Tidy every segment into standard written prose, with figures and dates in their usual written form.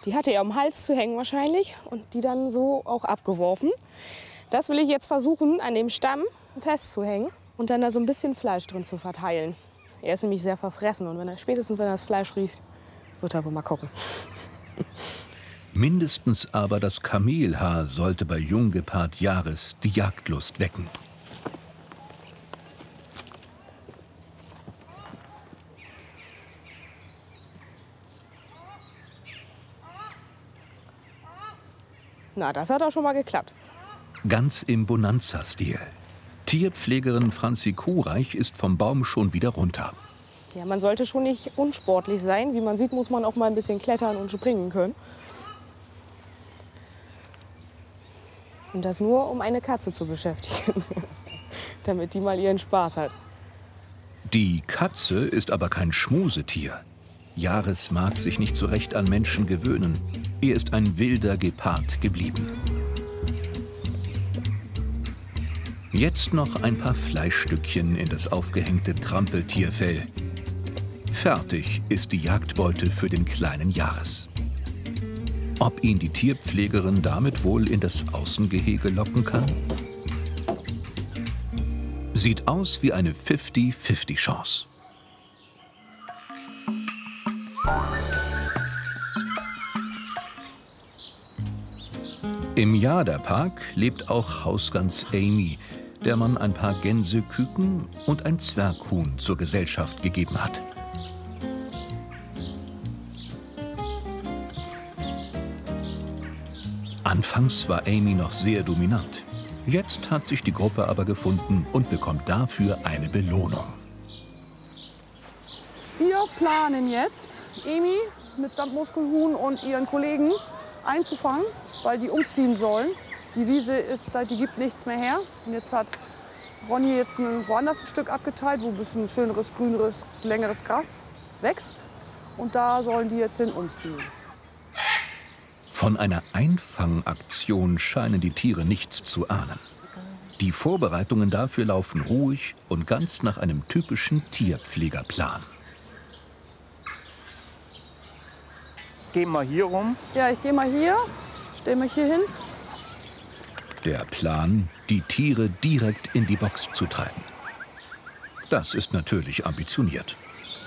Die hatte er am Hals zu hängen wahrscheinlich und die dann so auch abgeworfen. Das will ich jetzt versuchen, an dem Stamm festzuhängen und dann da so ein bisschen Fleisch drin zu verteilen. Er ist nämlich sehr verfressen und spätestens wenn er das Fleisch riecht, wird er wohl mal gucken. Mindestens aber das Kamelhaar sollte bei Junggepard Jares die Jagdlust wecken. Na, das hat auch schon mal geklappt. Ganz im Bonanza-Stil. Tierpflegerin Franzi Kuhreich ist vom Baum schon wieder runter. Ja, man sollte schon nicht unsportlich sein. Wie man sieht, muss man auch mal ein bisschen klettern und springen können. Und das nur, um eine Katze zu beschäftigen, damit die mal ihren Spaß hat. Die Katze ist aber kein Schmusetier. Jares mag sich nicht so recht an Menschen gewöhnen. Er ist ein wilder Gepard geblieben. Jetzt noch ein paar Fleischstückchen in das aufgehängte Trampeltierfell. Fertig ist die Jagdbeute für den kleinen Jares. Ob ihn die Tierpflegerin damit wohl in das Außengehege locken kann? Sieht aus wie eine 50-50-Chance. Im Jaderpark lebt auch Hausgans Amy, der man ein paar Gänseküken und ein Zwerghuhn zur Gesellschaft gegeben hat. Anfangs war Amy noch sehr dominant. Jetzt hat sich die Gruppe aber gefunden und bekommt dafür eine Belohnung. Wir planen jetzt, Amy mitsamt Muskelhuhn und ihren Kollegen einzufangen, weil die umziehen sollen. Die Wiese die gibt nichts mehr her. Und jetzt hat Ronny jetzt woanders ein Stück abgeteilt, wo ein bisschen schöneres, grüneres, längeres Gras wächst. Und da sollen die jetzt hin umziehen. Von einer Einfangaktion scheinen die Tiere nichts zu ahnen. Die Vorbereitungen dafür laufen ruhig und ganz nach einem typischen Tierpflegerplan. Geh mal hier rum. Ja, ich gehe mal hier, stelle mich hier hin. Der Plan, die Tiere direkt in die Box zu treiben. Das ist natürlich ambitioniert.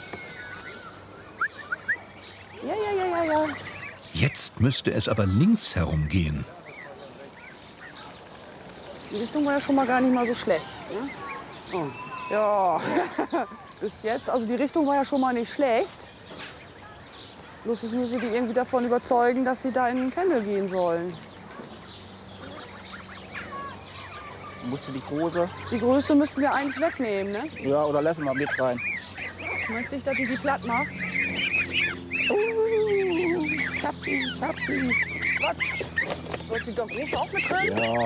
Ja. Jetzt müsste es aber links herum gehen. Die Richtung war ja schon mal gar nicht mal so schlecht. Ne? Oh. Ja, bis jetzt. Also die Richtung war ja schon mal nicht schlecht. Bloß ich muss sie irgendwie davon überzeugen, dass sie da in den Kennel gehen sollen. Musst du die große? Die Größe müssten wir eigentlich wegnehmen, ne? Ja, oder lassen wir mit rein. Meinst du nicht, dass die platt macht? Ich hab sie. Was? Soll sie doch groß auch mit rein? Ja.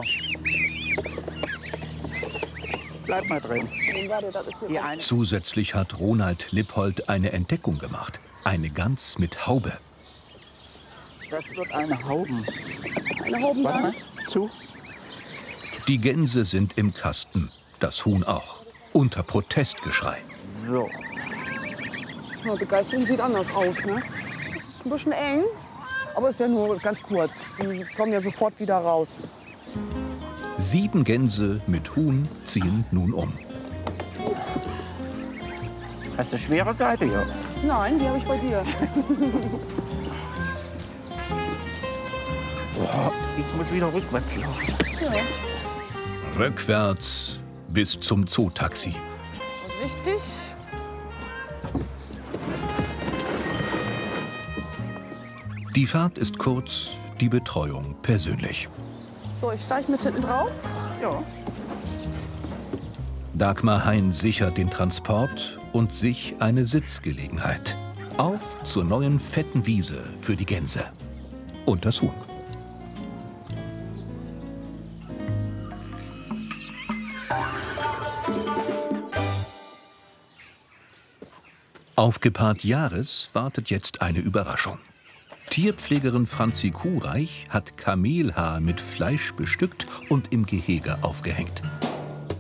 Bleib mal drin. Nee, warte, das ist hier. Zusätzlich hat Ronald Lippold eine Entdeckung gemacht. Eine Gans mit Haube. Das wird eine Hauben. Eine Haubengans? Zu. Die Gänse sind im Kasten, das Huhn auch. Unter Protestgeschrei. So. Ja, Begeisterung sieht anders aus, ne? Ist ein bisschen eng, aber ist ja nur ganz kurz. Die kommen ja sofort wieder raus. 7 Gänse mit Huhn ziehen nun um. Hast du schwere Seite hier? Nein, die habe ich bei dir. Boah, ich muss wieder rückwärts laufen. Ja. Rückwärts bis zum Zootaxi. Vorsichtig. Die Fahrt ist kurz, die Betreuung persönlich. So, ich steige mit hinten drauf. Ja. Dagmar Hein sichert den Transport und sich eine Sitzgelegenheit. Auf zur neuen fetten Wiese für die Gänse. Und das Huhn. Auf Gepard Jares wartet jetzt eine Überraschung. Tierpflegerin Franzi Kuhreich hat Kamelhaar mit Fleisch bestückt und im Gehege aufgehängt.